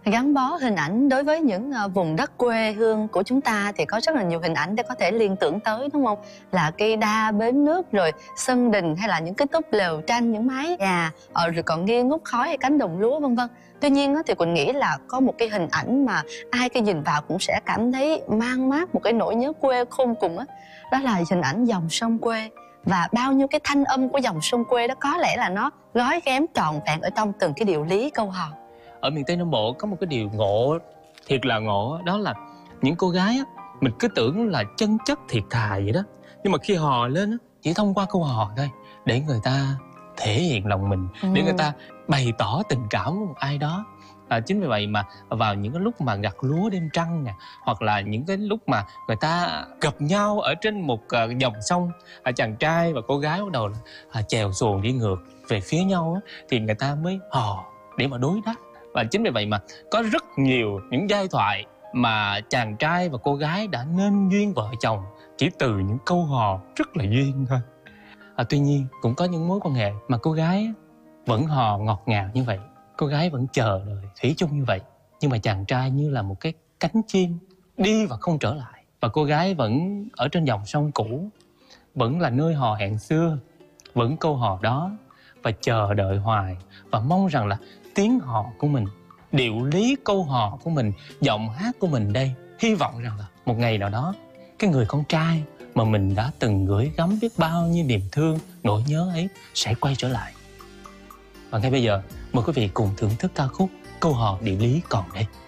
Gắn bó hình ảnh đối với những vùng đất quê hương của chúng ta thì có rất là nhiều hình ảnh để có thể liên tưởng tới, đúng không? Là cây đa bến nước, rồi sân đình, hay là những cái túp lều tranh, những mái nhà, rồi còn nghi ngút khói hay cánh đồng lúa vân vân. Tuy nhiên thì Quỳnh nghĩ là có một cái hình ảnh mà ai khi nhìn vào cũng sẽ cảm thấy mang mát một cái nỗi nhớ quê khôn cùng á. Đó là hình ảnh dòng sông quê. Và bao nhiêu cái thanh âm của dòng sông quê đó có lẽ là nó gói ghém trọn vẹn ở trong từng cái điệu lý câu hò. Ở miền Tây Nam Bộ có một cái điều ngộ, thiệt là ngộ, đó là những cô gái á, mình cứ tưởng là chân chất thiệt thà vậy đó, nhưng mà khi hò lên á, chỉ thông qua câu hò thôi để người ta thể hiện lòng mình, để người ta bày tỏ tình cảm với một ai đó. Chính vì vậy mà vào những cái lúc mà gặt lúa đêm trăng nè, hoặc là những cái lúc mà người ta gặp nhau ở trên một dòng sông, chàng trai và cô gái bắt đầu chèo xuồng đi ngược về phía nhau á, thì người ta mới hò để mà đối đáp. Và chính vì vậy mà có rất nhiều những giai thoại mà chàng trai và cô gái đã nên duyên vợ chồng chỉ từ những câu hò rất là duyên thôi. Tuy nhiên cũng có những mối quan hệ mà cô gái vẫn hò ngọt ngào như vậy, cô gái vẫn chờ đợi thủy chung như vậy, nhưng mà chàng trai như là một cái cánh chim đi và không trở lại, và cô gái vẫn ở trên dòng sông cũ, vẫn là nơi hò hẹn xưa, vẫn câu hò đó, và chờ đợi hoài và mong rằng là tiếng hò của mình, điệu lý câu hò của mình, giọng hát của mình đây, hy vọng rằng là một ngày nào đó cái người con trai mà mình đã từng gửi gắm biết bao nhiêu niềm thương, nỗi nhớ ấy sẽ quay trở lại. Và ngay bây giờ mời quý vị cùng thưởng thức ca khúc Câu hò điệu lý còn đây.